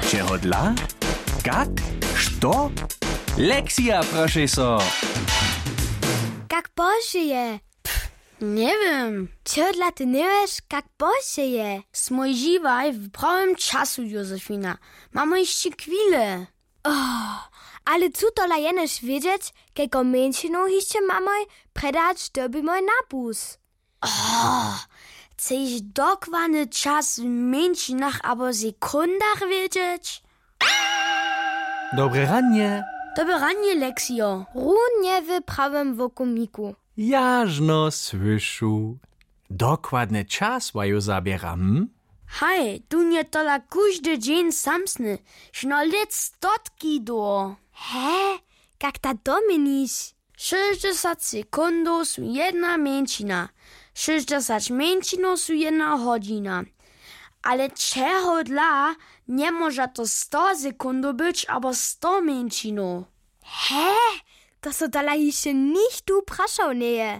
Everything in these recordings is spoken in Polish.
Čeho dla? Kak? Što? Lekcja, proszę so. Kak Boże je? Nie wiem. Čeho dla ty nie wiesz, kak Boże je? Smoj živaj w prawym czasu, Józefina. Mamy jeszcze chwilę. Ale co to la jenoś wiedzieć, kajko mężczyzną jeszcze mamoj predać doby moj nabus? Chcesz dokładny czas w minutach albo sekundach wiedzieć? Dobre ranie. Dobre ranie, Leksio. Runie w prawym wokomiku. Jażno słyszu. Dokładny czas waju zabieram. Hej, tu nie tola każdy dzień samsny. Šno lit stotki do. Hä? Kak ta dominiš? 60 sekundów su jedna męcina. 60 męcinów su jedna godzina. Ale czego dla nie może to 100 sekundów być albo 100 męcinów? Hä? To so dala jeszcze nicht du praszał nie.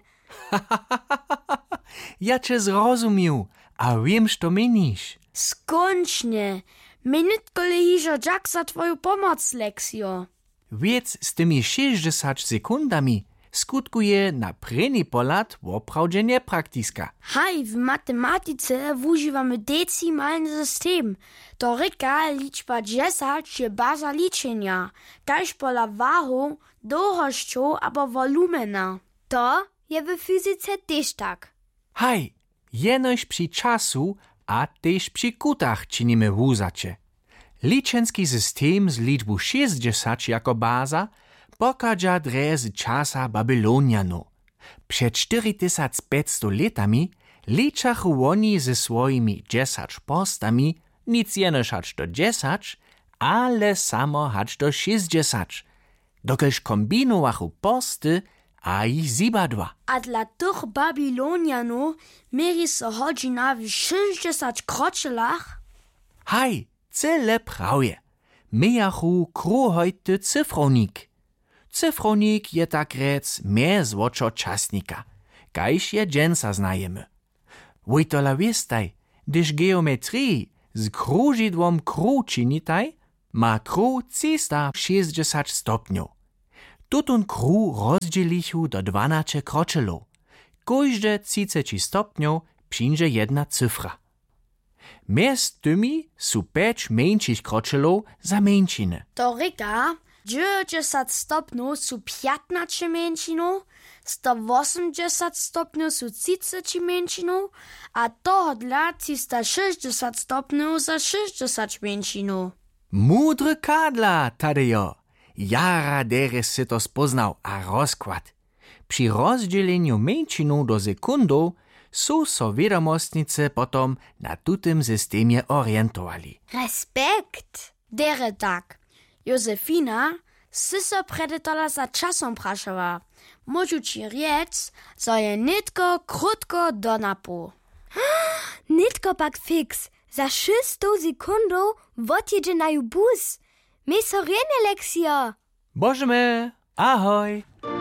Ja cię zrozumiał, a wiem, co menisz. Skończnie. Minutko lehiżo dziak za twoją pomoc, Leksio. Wiec z tymi 60 sekundami skutkuje na preni polat woprawdzie nepraktiska. Hej, w matematyce używamy decimalny system. To ryka liczba 10 je baza liczenia. Kaž pola wahu, długością albo volumena. To je w fizyce też tak. Hej, jenoś przy czasu, a też przy kutach czynimy wuzacie. Liczenski system z liczbu 60 jako baza pokaża dre z czasa Babylonianu. Przed 4500 latami liczachu oni ze swoimi 10 postami nic jenoś hacz do 10, ale samo hacz do 60. Dokelż kombinowachu posty, a ich zibadła. A dla tych Babylonianów mieri so godzina w 60 kročelach? Hej, cyle prawie. Mijachu kruhojty cyfronik. Cyfronik je tak rec mehr złoczo czasnika, kajż je dżęsa znajemy. Wojtola wiestaj, gdyż geometrii z krużidłom kruh činitaj, ma kruh 360 stopniów. Tutun kruh rozdzielichu do 12 kročelów. Każde 30 stopniów przyjdzie jedna cyfra. Między tymi są 5 mniejszych kročelów za męciny. To ryka, 90 stopniów su 15 męcinów, 180 stopniów su 30 męcinów, a to dla 360 stopniów za 60 męcinów. Mudry kadla, Tadejo. Jara deres si to spoznał a rozkład. Przy rozdzieleniu męcinów do sekundów są so wiadomostnicy potom na tutym systemie orientowali. Respekt. Dere tak. Józefina, si so predetola za časom prašava. Môžu ci riec, zo je nitko krutko do napu. Nitko pak fix. Za 600 sekundów wodjedzie na bus. My so rene, Leksio. Bożemy, ahoj!